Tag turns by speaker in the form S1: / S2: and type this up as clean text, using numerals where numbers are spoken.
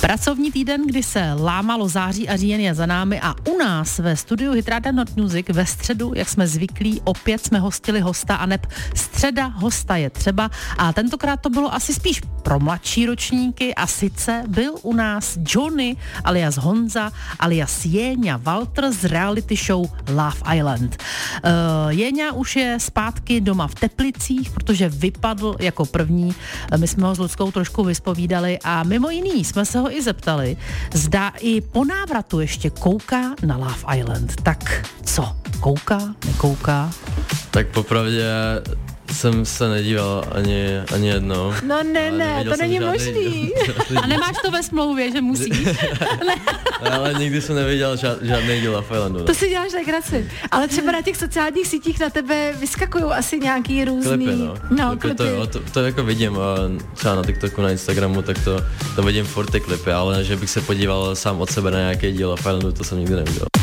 S1: Pracovní týden, kdy se lámalo září a říjen je za námi a u nás ve studiu Hit Radio Not Music ve středu, jak jsme zvyklí, opět jsme hostili hosta a neb středa hosta je třeba a tentokrát to bylo asi spíš pro mladší ročníky a sice byl u nás Johnny alias Honza alias Jéňa Walter z reality show Love Island. Jéňa už je zpátky doma v Teplicích, protože vypadl jako první. My jsme ho s Luckou trošku vyspovídali a mimo jiný jsme se ho i zeptali, zda i po návratu ještě kouká na Love Island. Tak co? Kouká? Nekouká?
S2: Tak popravdě jsem se nedíval ani jednou.
S1: No ne, to není možný. A nemáš to ve smlouvě, že musíš?
S2: Ne, ale nikdy jsem neviděl žádný díl Love Islandu.
S3: To si děláš legraci. Ale třeba na těch sociálních sítích na tebe vyskakují asi nějaký různý...
S2: Klipy, no.
S3: Klipy.
S2: To jako vidím, třeba na TikToku, na Instagramu, tak to vidím furt ty klipy, ale že bych se podíval sám od sebe na nějaký díl Love Islandu, to jsem nikdy neviděl.